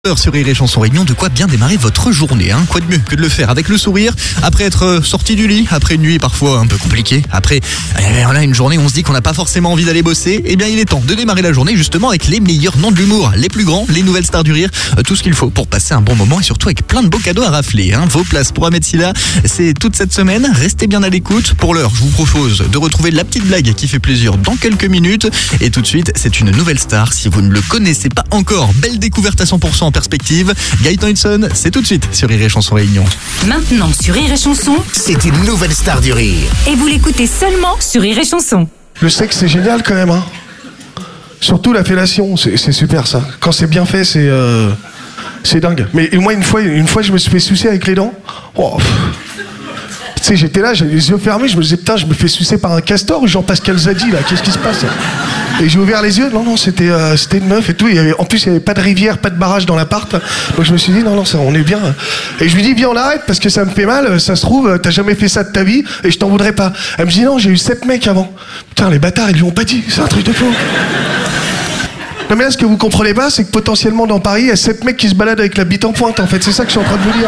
Sur Rire et Chanson Réunion, de quoi bien démarrer votre journée, hein. Quoi de mieux que de le faire avec le sourire, après être sorti du lit, après une nuit parfois un peu compliquée, après voilà, une journée où on se dit qu'on n'a pas forcément envie d'aller bosser. Eh bien il est temps de démarrer la journée justement avec les meilleurs noms de l'humour, les plus grands, les nouvelles stars du rire, tout ce qu'il faut pour passer un bon moment et surtout avec plein de beaux cadeaux à rafler, hein. Vos places pour Ahmed Silla, c'est toute cette semaine, restez bien à l'écoute. Pour l'heure, je vous propose de retrouver la petite blague qui fait plaisir dans quelques minutes, et tout de suite c'est une nouvelle star, si vous ne le connaissez pas encore, belle découverte à 100% en perspective. Gaëtan Hudson, c'est tout de suite sur Rire et Chanson Réunion. Maintenant sur Rire et Chanson, c'est une nouvelle star du rire. Et vous l'écoutez seulement sur Rire et Chanson. Le sexe, c'est génial quand même, hein. Surtout la fellation, c'est super ça. Quand c'est bien fait, c'est dingue. Mais moi, une fois, je me suis fait sucer avec les dents. Oh, tu sais, j'étais là, j'avais les yeux fermés, je me disais, putain, je me fais sucer par un castor ou Jean-Pascal Zadi, là, qu'est-ce qui se passe? Et j'ai ouvert les yeux, non, c'était une meuf et tout. En plus, il n'y avait pas de rivière, pas de barrage dans l'appart. Donc je me suis dit, non, ça, on est bien. Et je lui dis, viens, on arrête, parce que ça me fait mal, ça se trouve, t'as jamais fait ça de ta vie, et je t'en voudrais pas. Elle me dit, non, j'ai eu 7 mecs avant. Putain, les bâtards, ils lui ont pas dit, c'est un truc de fou. Non mais là, ce que vous comprenez pas, c'est que potentiellement dans Paris, il y a 7 mecs qui se baladent avec la bite en pointe, en fait. C'est ça que je suis en train de vous dire.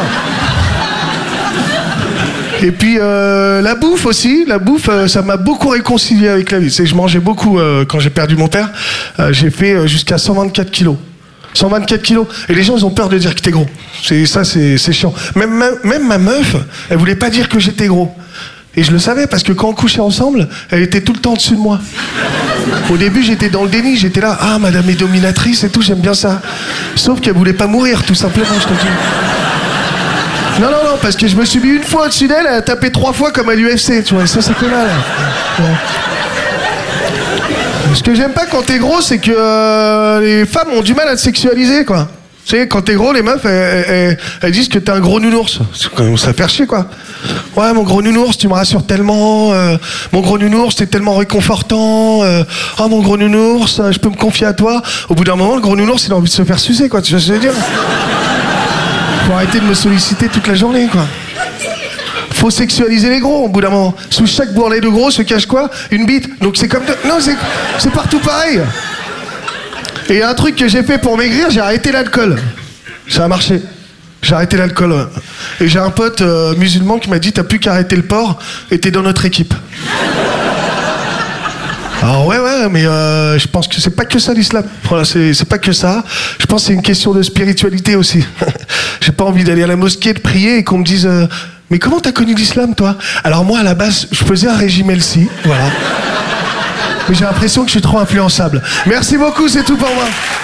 Et puis la bouffe aussi, ça m'a beaucoup réconcilié avec la vie. C'est que je mangeais beaucoup quand j'ai perdu mon père. J'ai fait jusqu'à 124 kilos. 124 kilos. Et les gens, ils ont peur de dire que t'es gros. C'est chiant. Même ma meuf, elle voulait pas dire que j'étais gros. Et je le savais parce que quand on couchait ensemble, elle était tout le temps au-dessus de moi. Au début, j'étais dans le déni. J'étais là, ah, madame est dominatrice et tout, j'aime bien ça. Sauf qu'elle voulait pas mourir, tout simplement, je te dis. Non, parce que je me suis mis une fois au-dessus d'elle, elle a tapé 3 fois comme à l'UFC, tu vois, et ça fait mal. Ouais. Ce que j'aime pas quand t'es gros, c'est que les femmes ont du mal à te sexualiser, quoi. Tu sais, quand t'es gros, les meufs, elles disent que t'es un gros nounours. Ça fait chier, quoi. Ouais, mon gros nounours, tu me rassures tellement. Mon gros nounours, t'es tellement réconfortant. Oh, mon gros nounours, je peux me confier à toi. Au bout d'un moment, le gros nounours, il a envie de se faire sucer, quoi. Tu vois ce que je veux dire? Faut arrêter de me solliciter toute la journée, quoi. Faut sexualiser les gros, au bout d'un moment. Sous chaque bourrelet de gros se cache quoi? Une bite. Donc c'est comme... Non, c'est partout pareil. Et il y a un truc que j'ai fait pour maigrir, j'ai arrêté l'alcool. Ça a marché. J'ai arrêté l'alcool, ouais. Et j'ai un pote musulman qui m'a dit, t'as plus qu'à arrêter le porc et t'es dans notre équipe. Alors ouais, mais je pense que c'est pas que ça l'islam. Voilà, c'est pas que ça. Je pense que c'est une question de spiritualité aussi. J'ai pas envie d'aller à la mosquée, de prier et qu'on me dise mais comment t'as connu l'islam, toi? Alors moi, à la base, je faisais un régime healthy, voilà. Mais j'ai l'impression que je suis trop influençable. Merci beaucoup, c'est tout pour moi.